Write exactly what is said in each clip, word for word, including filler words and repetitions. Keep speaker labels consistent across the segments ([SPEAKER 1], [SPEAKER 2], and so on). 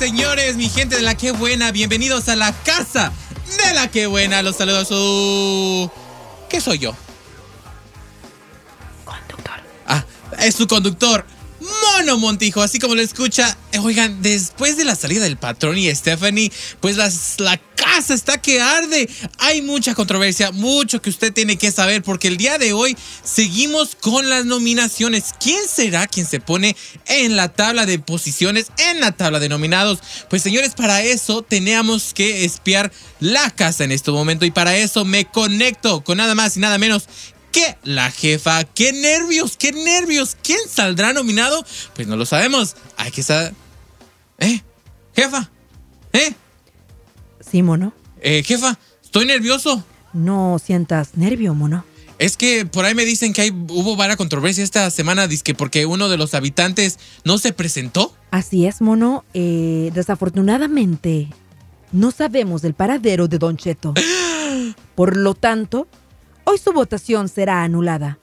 [SPEAKER 1] señores, mi gente de la Qué Buena, bienvenidos a la casa de la Qué Buena. Los saludo su... ¿Qué soy yo?
[SPEAKER 2] Conductor.
[SPEAKER 1] Ah, es su conductor, Mono Montijo, así como lo escucha. Oigan, después de la salida del patrón y Stephanie, pues las, la casa está que arde. Hay mucha controversia, mucho que usted tiene que saber, porque el día de hoy seguimos con las nominaciones. ¿Quién será quien se pone en la tabla de posiciones, en la tabla de nominados? Pues señores, para eso teníamos que espiar la casa en este momento, y para eso me conecto con nada más y nada menos que la jefa. ¡Qué nervios! ¡Qué nervios! ¿Quién saldrá nominado? Pues no lo sabemos. Hay que saber. ¿Eh? ¿Jefa? ¿Eh?
[SPEAKER 2] Sí, Mono.
[SPEAKER 1] Eh, jefa, estoy nervioso.
[SPEAKER 2] No sientas nervio, Mono.
[SPEAKER 1] Es que por ahí me dicen que hay, hubo vara controversia esta semana, dizque porque uno de los habitantes no se presentó.
[SPEAKER 2] Así es, Mono. Eh, desafortunadamente, no sabemos del paradero de Don Cheto. Por lo tanto, hoy su votación será anulada.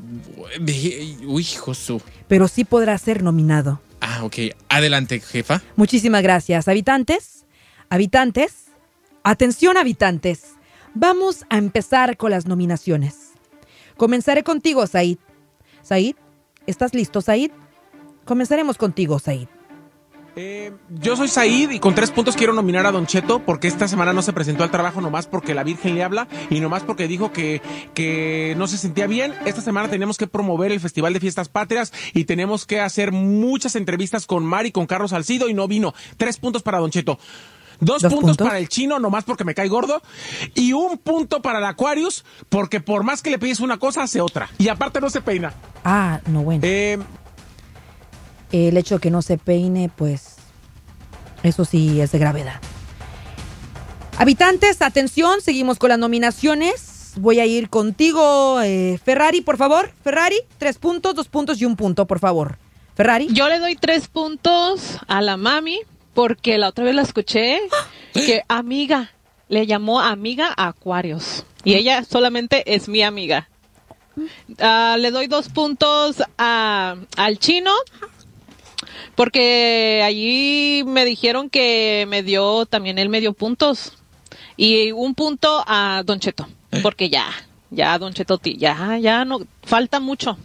[SPEAKER 1] Uy, Josu.
[SPEAKER 2] Pero sí podrá ser nominado.
[SPEAKER 1] Ah, ok. Adelante, jefa.
[SPEAKER 2] Muchísimas gracias, habitantes. Habitantes. Atención, habitantes. Vamos a empezar con las nominaciones. Comenzaré contigo, Said. Said, ¿estás listo, Said? Comenzaremos contigo, Said.
[SPEAKER 3] Eh, yo soy Said y con tres puntos quiero nominar a Don Cheto porque esta semana no se presentó al trabajo nomás porque la Virgen le habla y nomás porque dijo que, que no se sentía bien. Esta semana tenemos que promover el Festival de Fiestas Patrias y tenemos que hacer muchas entrevistas con Mari y con Carlos Salcido y no vino. Tres puntos para Don Cheto. Dos,
[SPEAKER 2] ¿Dos
[SPEAKER 3] puntos,
[SPEAKER 2] puntos
[SPEAKER 3] para el Chino, nomás porque me cae gordo. Y un punto para el Aquarius, porque por más que le pides una cosa, hace otra. Y aparte no se peina.
[SPEAKER 2] Ah, no, bueno.
[SPEAKER 3] Eh...
[SPEAKER 2] El hecho de que no se peine, pues, eso sí es de gravedad. Habitantes, atención, seguimos con las nominaciones. Voy a ir contigo, eh, Ferrari, por favor. Ferrari, tres puntos, dos puntos y un punto, por favor. Ferrari.
[SPEAKER 4] Yo le doy tres puntos a la mami, porque la otra vez la escuché que amiga, le llamó amiga a Aquarius. Y ella solamente es mi amiga. Uh, le doy dos puntos a, al Chino, porque allí me dijeron que me dio, también él me dio puntos. Y un punto a Don Cheto, ¿Eh? porque ya, ya Don Cheto, ya, ya no, falta mucho.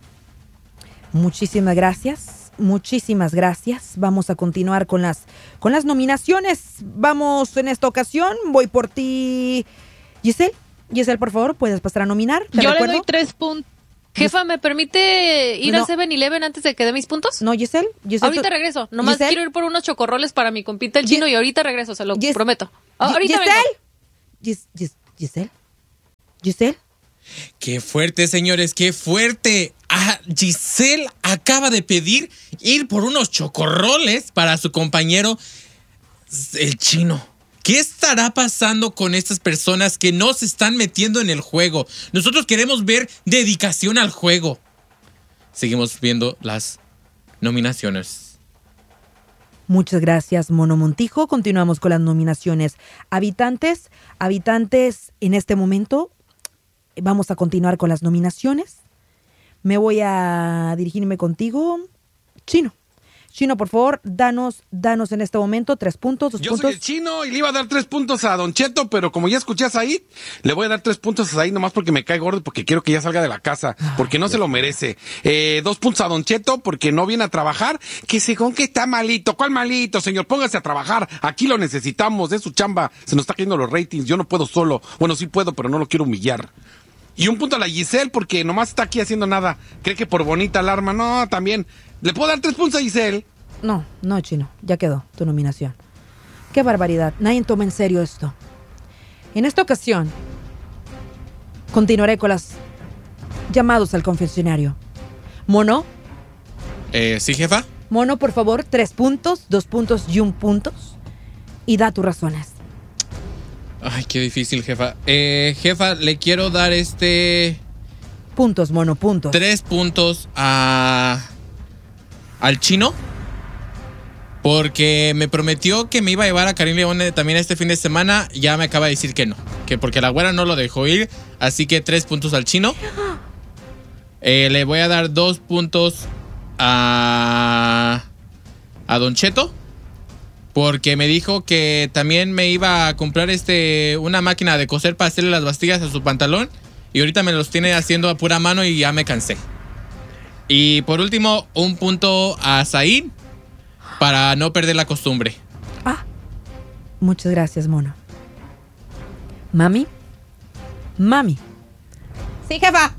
[SPEAKER 2] Muchísimas gracias, muchísimas gracias. Vamos a continuar con las, con las nominaciones. Vamos en esta ocasión, voy por ti, Giselle. Giselle, por favor, puedes pasar a nominar.
[SPEAKER 4] Yo
[SPEAKER 2] recuerdo?
[SPEAKER 4] le doy tres puntos. Jefa, ¿me permite ir no. a seven eleven antes de que dé mis puntos?
[SPEAKER 2] No, Giselle. Giselle
[SPEAKER 4] ahorita regreso. Nomás
[SPEAKER 2] Giselle.
[SPEAKER 4] quiero ir por unos chocorroles para mi compita el Chino Gis- y ahorita regreso, se lo Gis- prometo. Oh, ahorita
[SPEAKER 2] Giselle.
[SPEAKER 4] vengo.
[SPEAKER 2] Gis- Gis- Giselle. Giselle.
[SPEAKER 1] ¡Qué fuerte, señores! ¡Qué fuerte! Ah, Giselle acaba de pedir ir por unos chocorroles para su compañero, el Chino. ¿Qué estará pasando con estas personas que no se están metiendo en el juego? Nosotros queremos ver dedicación al juego. Seguimos viendo las nominaciones.
[SPEAKER 2] Muchas gracias, Mono Montijo. Continuamos con las nominaciones. Habitantes, habitantes, en este momento vamos a continuar con las nominaciones. Me voy a dirigirme contigo, Chino. Chino, por favor, danos, danos en este momento tres puntos, dos
[SPEAKER 3] Yo
[SPEAKER 2] puntos.
[SPEAKER 3] soy el Chino y le iba a dar tres puntos a Don Cheto, pero como ya escuché a Said, le voy a dar tres puntos a Said nomás porque me cae gordo y porque quiero que ya salga de la casa, porque no se lo merece. Eh, dos puntos a Don Cheto porque no viene a trabajar, que según que está malito. ¿Cuál malito, señor? Póngase a trabajar. Aquí lo necesitamos, es su chamba. Se nos está cayendo los ratings, yo no puedo solo. Bueno, sí puedo, pero no lo quiero humillar. Y un punto a la Giselle porque nomás está aquí haciendo nada. Cree que por bonita alarma. No, también. ¿Le puedo dar tres puntos a Giselle?
[SPEAKER 2] No, no, Chino. Ya quedó tu nominación. Qué barbaridad. Nadie toma en serio esto. En esta ocasión, continuaré con los llamados al confesionario. Mono.
[SPEAKER 1] Eh, ¿Sí, jefa?
[SPEAKER 2] Mono, por favor, tres puntos, dos puntos y un punto. Y da tus razones.
[SPEAKER 1] Ay, qué difícil, jefa. Eh, jefa, le quiero dar este...
[SPEAKER 2] Puntos, Mono, puntos.
[SPEAKER 1] Tres puntos a... al Chino. Porque me prometió que me iba a llevar a Karim León también este fin de semana. Ya me acaba de decir que no. Que porque la güera no lo dejó ir. Así que tres puntos al Chino. Eh, le voy a dar dos puntos a... a Don Cheto. porque me dijo que también me iba a comprar este una máquina de coser para hacerle las bastillas a su pantalón. Y ahorita me los tiene haciendo a pura mano y ya me cansé. Y por último, un punto a Said para no perder la costumbre.
[SPEAKER 2] Ah, muchas gracias, mono. Mami, mami. Sí, jefa.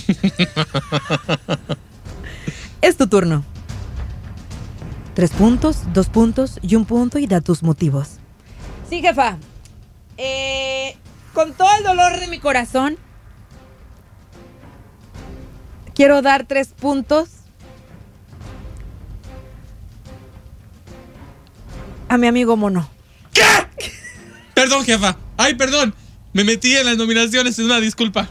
[SPEAKER 2] Es tu turno. Tres puntos, dos puntos y un punto y da tus motivos. Sí, jefa. Eh, con todo el dolor de mi corazón, quiero dar tres puntos a mi amigo mono.
[SPEAKER 1] ¿Qué? Perdón, jefa. Ay, perdón. Me metí en las nominaciones, es una disculpa.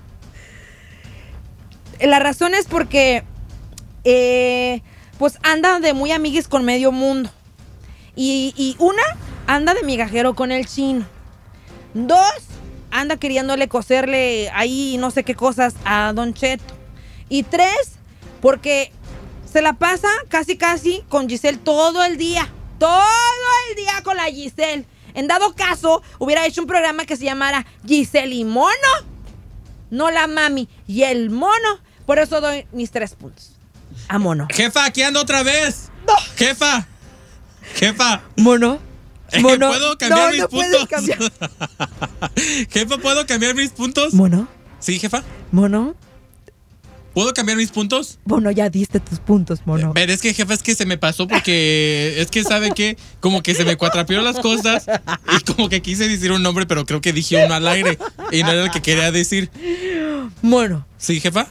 [SPEAKER 2] La razón es porque eh, pues anda de muy amiguis con medio mundo. Y, y una, anda de migajero con el chino. Dos, anda queriéndole coserle ahí no sé qué cosas a Don Cheto. Y tres, porque se la pasa casi casi con Giselle todo el día. Todo el día con la Giselle. En dado caso, hubiera hecho un programa que se llamara Giselle y Mono. No la mami y el mono. Por eso doy mis tres puntos a mono.
[SPEAKER 1] Jefa, aquí ando otra vez.
[SPEAKER 2] No.
[SPEAKER 1] Jefa. Jefa.
[SPEAKER 2] Mono. Mono.
[SPEAKER 1] ¿Puedo cambiar
[SPEAKER 2] no,
[SPEAKER 1] mis
[SPEAKER 2] no
[SPEAKER 1] puntos?
[SPEAKER 2] puedes cambiar.
[SPEAKER 1] Jefa, ¿puedo cambiar mis puntos?
[SPEAKER 2] Mono.
[SPEAKER 1] Sí, jefa.
[SPEAKER 2] Mono.
[SPEAKER 1] ¿Puedo cambiar mis puntos?
[SPEAKER 2] Mono, ya diste tus puntos, mono.
[SPEAKER 1] Pero es que, jefa, es que se me pasó porque es que, ¿sabe qué? Como que se me cuatrapearon las cosas y como que quise decir un nombre, pero creo que dije uno al aire y no era el que quería decir.
[SPEAKER 2] Mono.
[SPEAKER 1] ¿Sí, jefa?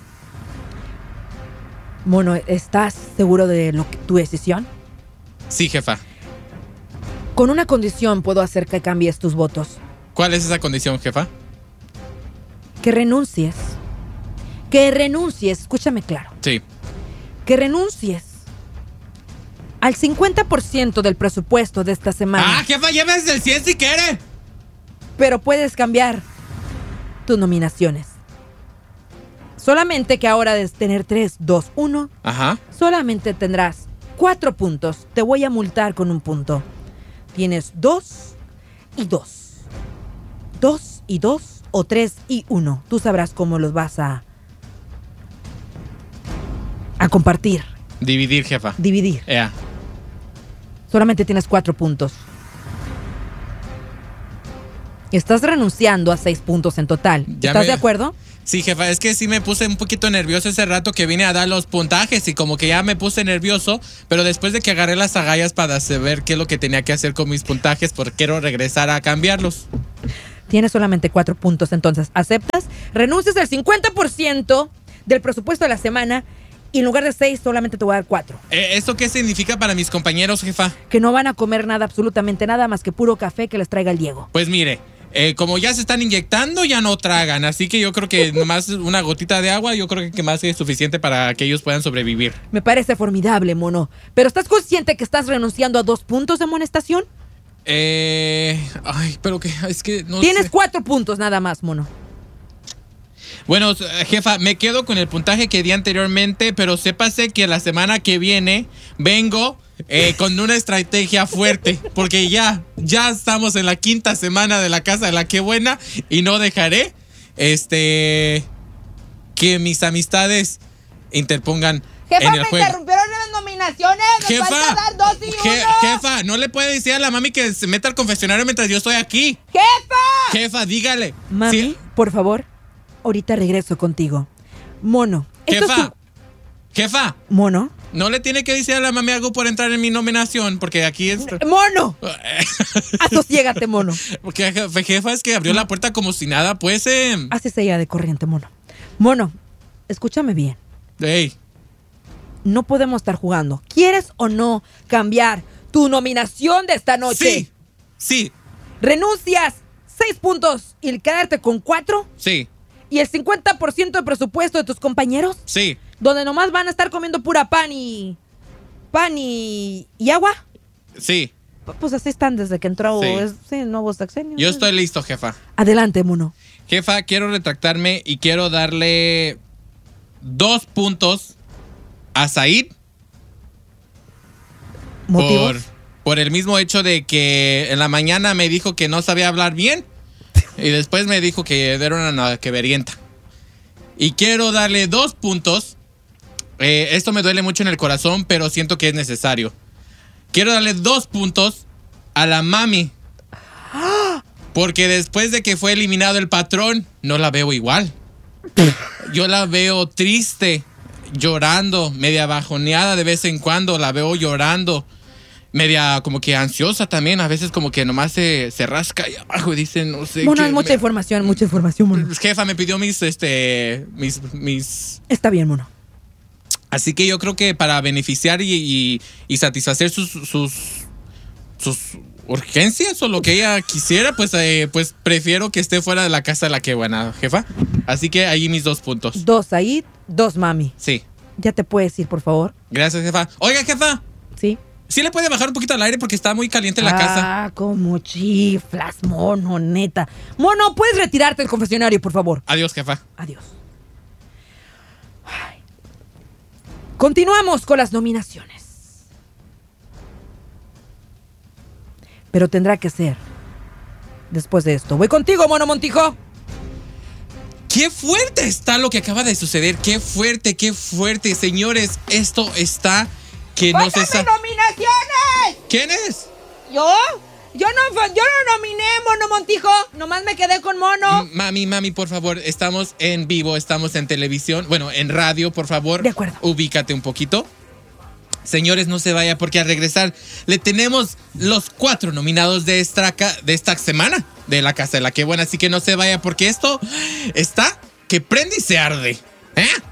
[SPEAKER 2] Mono, ¿estás seguro de lo que, tu decisión?
[SPEAKER 1] Sí, jefa.
[SPEAKER 2] Con una condición puedo hacer que cambies tus votos.
[SPEAKER 1] ¿Cuál es esa condición, jefa?
[SPEAKER 2] Que renuncies. Que renuncies, escúchame claro.
[SPEAKER 1] Sí.
[SPEAKER 2] Que renuncies al cincuenta por ciento del presupuesto de esta semana.
[SPEAKER 1] ¡Ah, jefa, llévese el cien si quiere!
[SPEAKER 2] Pero puedes cambiar tus nominaciones. Solamente que ahora de tener tres, dos, uno,
[SPEAKER 1] Ajá.
[SPEAKER 2] solamente tendrás cuatro puntos. Te voy a multar con un punto. Tienes dos y dos. Dos y dos o tres y uno. Tú sabrás cómo los vas a... a compartir.
[SPEAKER 1] Dividir, jefa.
[SPEAKER 2] Dividir.
[SPEAKER 1] Yeah.
[SPEAKER 2] Solamente tienes cuatro puntos. Estás renunciando a seis puntos en total.
[SPEAKER 1] Ya
[SPEAKER 2] ¿Estás
[SPEAKER 1] me-
[SPEAKER 2] de acuerdo?
[SPEAKER 1] Sí, jefa, es que sí me puse un poquito nervioso ese rato que vine a dar los puntajes y como que ya me puse nervioso, pero después de que agarré las agallas para saber qué es lo que tenía que hacer con mis puntajes, porque quiero regresar a cambiarlos.
[SPEAKER 2] Tienes solamente cuatro puntos, entonces aceptas, renuncias al cincuenta por ciento del presupuesto de la semana y en lugar de seis solamente te voy a dar cuatro.
[SPEAKER 1] Eh, ¿Esto qué significa para mis compañeros, jefa?
[SPEAKER 2] Que no van a comer nada, absolutamente nada, más que puro café que les traiga el Diego.
[SPEAKER 1] Pues mire, eh, como ya se están inyectando, ya no tragan, así que yo creo que nomás una gotita de agua, yo creo que más es suficiente para que ellos puedan sobrevivir.
[SPEAKER 2] Me parece formidable, mono. ¿Pero estás consciente que estás renunciando a dos puntos de amonestación?
[SPEAKER 1] Eh... Ay, pero que es que no
[SPEAKER 2] Tienes
[SPEAKER 1] sé.
[SPEAKER 2] cuatro puntos nada más, mono.
[SPEAKER 1] Bueno, eh, jefa, me quedo con el puntaje que di anteriormente, pero sépase que la semana que viene vengo eh, con una estrategia fuerte, porque ya, ya estamos en la quinta semana de la Casa de la Qué Buena y no dejaré este que mis amistades interpongan en el juego.
[SPEAKER 2] las nominaciones.
[SPEAKER 1] Jefa, je- jefa, no le puede decir a la mami que se meta al confesionario mientras yo estoy aquí.
[SPEAKER 2] ¡Jefa!
[SPEAKER 1] Jefa, dígale.
[SPEAKER 2] Mami,
[SPEAKER 1] Sí,
[SPEAKER 2] por favor, ahorita regreso contigo. Mono. esto es
[SPEAKER 1] jefa,
[SPEAKER 2] tu-
[SPEAKER 1] jefa.
[SPEAKER 2] Mono.
[SPEAKER 1] No le tiene que decir a la mami algo por entrar en mi nominación, porque aquí es...
[SPEAKER 2] ¡Mono! Asosiégate, mono.
[SPEAKER 1] Porque jefa, jefa es que abrió la puerta como si nada, pues... Eh.
[SPEAKER 2] Haces ella de corriente, mono. Mono, escúchame bien.
[SPEAKER 1] Ey,
[SPEAKER 2] No podemos estar jugando. ¿Quieres o no cambiar tu nominación de esta noche?
[SPEAKER 1] sí, sí,
[SPEAKER 2] ¿Renuncias seis puntos y quedarte con cuatro?
[SPEAKER 1] sí,
[SPEAKER 2] ¿Y el cincuenta por ciento de presupuesto de tus compañeros?
[SPEAKER 1] sí,
[SPEAKER 2] Donde nomás van a estar comiendo pura pan y... pan y... y agua.
[SPEAKER 1] sí.
[SPEAKER 2] Pues así están desde que entró
[SPEAKER 1] Sí.
[SPEAKER 2] es, sí, el nuevo sexenio.
[SPEAKER 1] Yo estoy listo, jefa.
[SPEAKER 2] Adelante, mono.
[SPEAKER 1] Jefa, quiero retractarme y quiero darle dos puntos a Said
[SPEAKER 2] ¿Motivos?
[SPEAKER 1] por... por el mismo hecho de que en la mañana me dijo que no sabía hablar bien y después me dijo que era una queberienta. Y quiero darle dos puntos. Eh, esto me duele mucho en el corazón, pero siento que es necesario. Quiero darle dos puntos a la mami. Porque después de que fue eliminado el patrón, no la veo igual. Yo la veo triste, llorando, media bajoneada de vez en cuando, la veo llorando, media como que ansiosa también, a veces como que nomás se, se rasca ahí abajo y dice, no sé.
[SPEAKER 2] Mono,
[SPEAKER 1] qué,
[SPEAKER 2] hay mucha
[SPEAKER 1] me,
[SPEAKER 2] información, mucha información, Mono.
[SPEAKER 1] Jefa me pidió mis, este, mis, mis...
[SPEAKER 2] Está bien, Mono.
[SPEAKER 1] Así que yo creo que para beneficiar y, y, y satisfacer sus, sus, sus urgencias o lo que ella quisiera, pues, eh, pues prefiero que esté fuera de la casa de la que buena, jefa. Así que ahí mis dos puntos.
[SPEAKER 2] Dos Said, dos mami.
[SPEAKER 1] Sí.
[SPEAKER 2] ¿Ya te puedes ir, por favor?
[SPEAKER 1] Gracias, jefa. Oiga, jefa.
[SPEAKER 2] Sí.
[SPEAKER 1] ¿Sí le puede bajar un poquito al aire porque está muy caliente la
[SPEAKER 2] ah,
[SPEAKER 1] casa?
[SPEAKER 2] Ah, como chiflas, Mono, neta. Mono, ¿puedes retirarte del confesionario, por favor?
[SPEAKER 1] Adiós, jefa.
[SPEAKER 2] Adiós. Ay. Continuamos con las nominaciones. Pero tendrá que ser después de esto. Voy contigo, Mono Montijo.
[SPEAKER 1] ¡Qué fuerte está lo que acaba de suceder! ¡Qué fuerte, qué fuerte! Señores, esto está que no se sabe.
[SPEAKER 2] Nominaciones!
[SPEAKER 1] ¿Quién es?
[SPEAKER 2] ¿Yo? Yo no, yo no nominé, Mono Montijo. Nomás me quedé con Mono.
[SPEAKER 1] M- mami, mami, por favor, estamos en vivo, estamos en televisión, bueno, en radio, por favor.
[SPEAKER 2] De acuerdo.
[SPEAKER 1] Ubícate un poquito. Señores, no se vaya porque al regresar le tenemos los cuatro nominados de esta, de esta semana de la Casa de la Que Buena. Así que no se vaya porque esto está que prende y se arde. ¿Eh?